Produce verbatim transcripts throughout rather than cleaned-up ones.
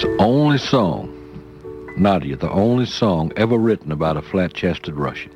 It's the only song, Nadia, the only song ever written about a flat-chested Russian.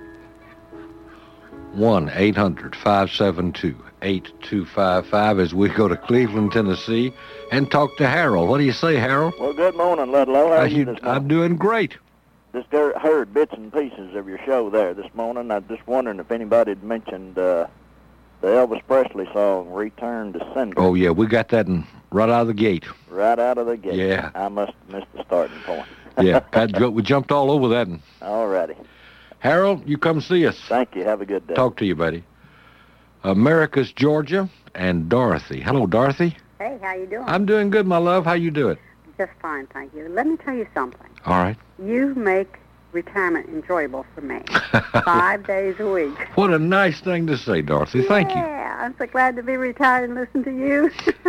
one eight hundred five seven two eight two five five as we go to Cleveland, Tennessee, and talk to Harold. What do you say, Harold? Well, good morning, Ludlow. How are you, you this morning? I'm doing great. Just heard bits and pieces of your show there this morning. I was just wondering if anybody had mentioned uh, the Elvis Presley song, Return to Sender. Oh, yeah, we got that in, right out of the gate. Right out of the gate. Yeah. I must have missed the starting point. Yeah, we jumped all over that. One. All righty. Harold, you come see us. Thank you. Have a good day. Talk to you, buddy. America's Georgia and Dorothy. Hello, Dorothy. Hey, how you doing? I'm doing good, my love. How you doing? Just fine, thank you. Let me tell you something. All right. You make retirement enjoyable for me. Five days a week. What a nice thing to say, Dorothy. Thank yeah, you. Yeah, I'm so glad to be retired and listen to you.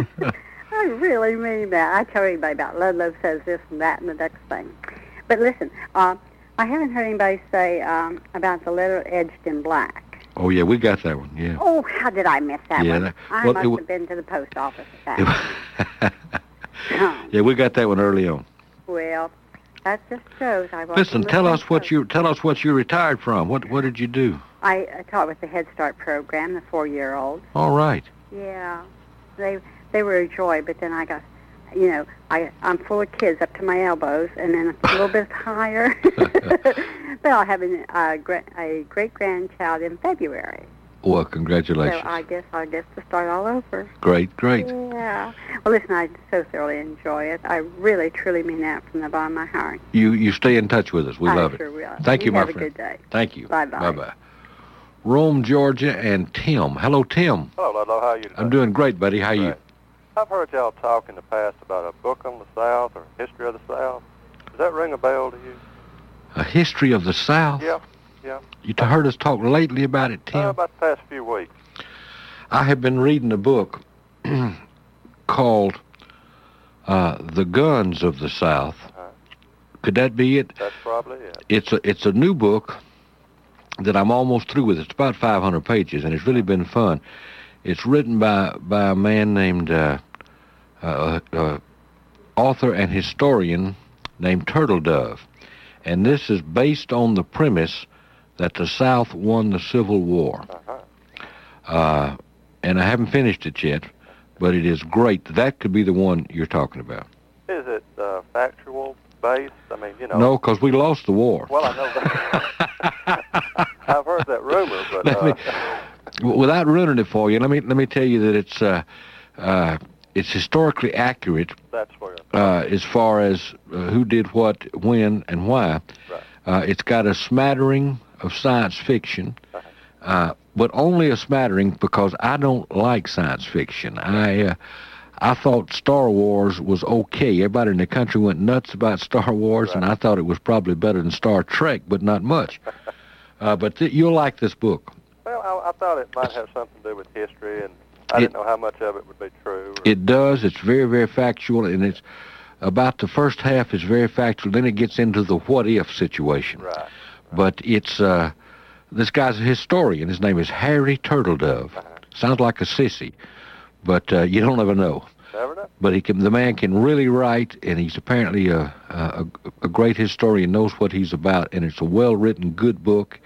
I really mean that. I tell everybody about Ludlow says this and that and the next thing. But listen, uh, I haven't heard anybody say um, about the letter edged in black. Oh, yeah, we got that one, yeah. Oh, how did I miss that yeah, one? That, I well, must it, have been to the post office at that time. Yeah, we got that one early on. Well, that just shows I was. Listen, tell us what you tell us what you retired from. What what did you do? I, I taught with the Head Start program, the four-year-olds. All right. Yeah, they they were a joy, but then I got, you know, I I'm full of kids up to my elbows, and then a little bit higher. But I'll have a, a, a great grandchild in February. Well, congratulations. So I guess I guess to start all over. Great, great. Yeah. Well, listen, I so thoroughly enjoy it. I really, truly mean that from the bottom of my heart. You you stay in touch with us. We I love sure it. Will. Thank you, you my have friend. Have a good day. Thank you. Bye-bye. Bye-bye. Rome, Georgia, and Tim. Hello, Tim. Hello, Ludlow. How are you today? I'm doing great, buddy. How are you? I've heard y'all talk in the past about a book on the South or history of the South. Does that ring a bell to you? A history of the South? Yeah, yeah. You heard us talk lately about it, Tim? Uh, about the past few weeks. I have been reading a book called uh, The Guns of the South. Uh-huh. Could that be it? That's probably it. It's a, it's a new book that I'm almost through with. It's about five hundred pages, and it's really been fun. It's written by, by a man named, uh, uh, uh, author and historian named Turtle Dove. And this is based on the premise that the South won the Civil War. Uh-huh. Uh, and I haven't finished it yet, but it is great. That could be the one you're talking about. Is it uh, factual based? I mean, you know. No, because we lost the war. Well, I know that. I've heard that rumor, but let uh, me, without ruining it for you, let me let me tell you that it's uh, uh, it's historically accurate. That's where. Uh, as far as uh, who did what, when, and why. Right. Uh, it's got a smattering of science fiction. Uh, but only a smattering because I don't like science fiction. I uh, I thought Star Wars was okay. Everybody in the country went nuts about Star Wars, right. and I thought it was probably better than Star Trek, but not much. uh, but th- you'll like this book. Well, I, I thought it might have something to do with history, and I it, didn't know how much of it would be true. Or... It does. It's very, very factual, and it's about the first half is very factual. Then it gets into the what-if situation. Right. right. But it's... Uh, This guy's a historian. His name is Harry Turtledove. Uh-huh. Sounds like a sissy, but uh, you don't ever know. Never know. But he can. The man can really write, and he's apparently a, a a great historian. Knows what he's about, and it's a well-written, good book,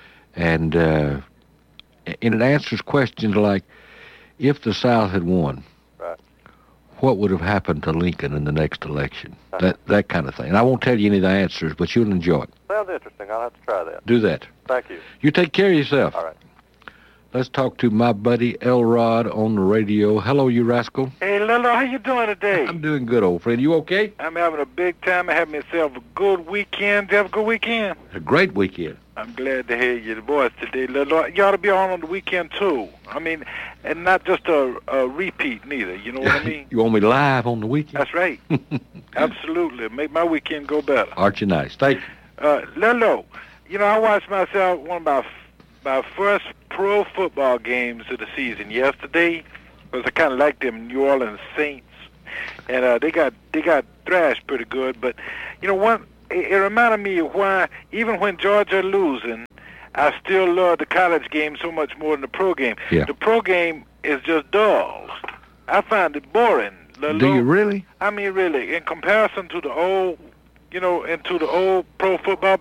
and uh, and it answers questions like, if the South had won, right. what would have happened to Lincoln in the next election? Uh-huh. That that kind of thing. And I won't tell you any of the answers, but you'll enjoy it. Sounds interesting. I'll have to try that. Do that. Thank you. You take care of yourself. All right. Let's talk to my buddy Elrod on the radio. Hello, you rascal. Hey, Lilo, how you doing today? I'm doing good, old friend. You okay? I'm having a big time. I had myself a good weekend. Did you have a good weekend? A great weekend. I'm glad to hear your voice today, Lilo. You ought to be on on the weekend, too. I mean, and not just a, a repeat, neither. You know what I mean? You want me live on the weekend? That's right. Absolutely. Make my weekend go better. Aren't you nice? Thank you. Uh, Lilo, you know, I watched myself one of my, my first pro football games of the season yesterday, because I kind of like them New Orleans Saints, and uh, they got they got thrashed pretty good. But you know, one it, it reminded me of why even when Georgia losing, I still love the college game so much more than the pro game. Yeah. The pro game is just dull. I find it boring The Do low, you really? I mean, really, in comparison to the old, you know, and to the old pro football